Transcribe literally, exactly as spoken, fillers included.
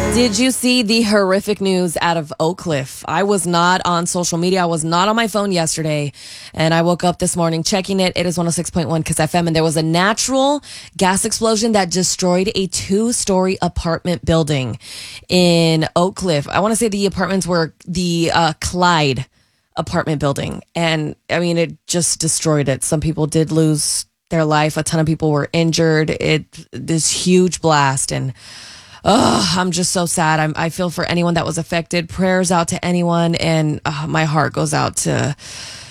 Did you see the horrific news out of Oak Cliff? I was not on social media. I was not on my phone yesterday. And I woke up this morning checking it. It is one oh six point one Kiss F M. And there was a natural gas explosion that destroyed a two-story apartment building in Oak Cliff. I want to say the apartments were the uh, Clyde apartment building. And I mean, it just destroyed it. Some people did lose their life. A ton of people were injured. It this huge blast. And oh, I'm just so sad. I'm, I feel for anyone that was affected. Prayers out to anyone. And uh, my heart goes out to